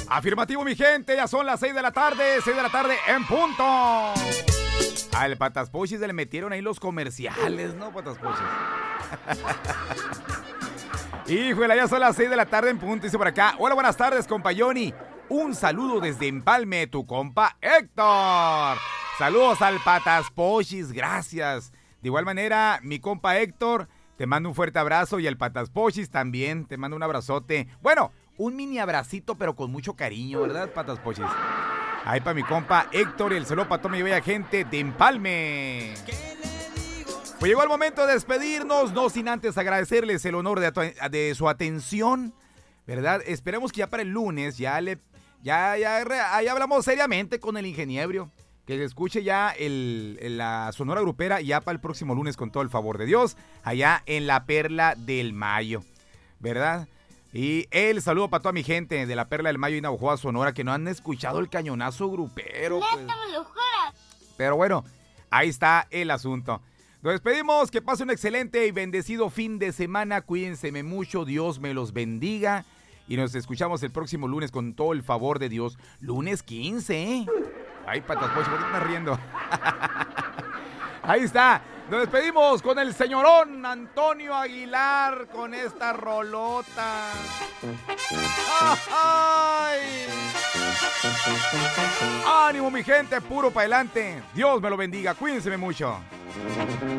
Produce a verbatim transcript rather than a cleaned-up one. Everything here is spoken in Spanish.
Afirmativo, mi gente, ya son las seis de la tarde, seis de la tarde en punto. Al Patas Pochis se le metieron ahí los comerciales, ¿no, Patas Pochis? Híjole, ya son las seis de la tarde en punto, dice por acá. Hola, buenas tardes, compa Johnny. Un saludo desde Empalme, tu compa Héctor. Saludos al Patas Pochis, gracias. De igual manera, mi compa Héctor, te mando un fuerte abrazo y al Patas Pochis también, te mando un abrazote. Bueno, un mini abracito, pero con mucho cariño, ¿verdad, Patas Pochis? Ahí para mi compa Héctor y el saludo para toda mi bella gente de Empalme. Pues llegó el momento de despedirnos, no sin antes agradecerles el honor de, de su atención, ¿verdad? Esperemos que ya para el lunes ya le ya, ya, ya hablamos seriamente con el ingeniero, que se escuche ya el, el, la Sonora Grupera ya para el próximo lunes con todo el favor de Dios, allá en la Perla del Mayo, ¿verdad? Y el saludo para toda mi gente de la Perla del Mayo y Navajoa, Sonora, que no han escuchado el cañonazo grupero. Pues. Pero bueno, ahí está el asunto. Nos despedimos, que pase un excelente y bendecido fin de semana. Cuídense mucho, Dios me los bendiga. Y nos escuchamos el próximo lunes con todo el favor de Dios. Lunes quince, ¿eh? Ay, Patas Pochis, ¿por qué te estás riendo? Ahí está. Nos despedimos con el señorón Antonio Aguilar con esta rolota. ¡Ay! ¡Ánimo, mi gente! Puro para adelante. Dios me lo bendiga. Cuídense mucho.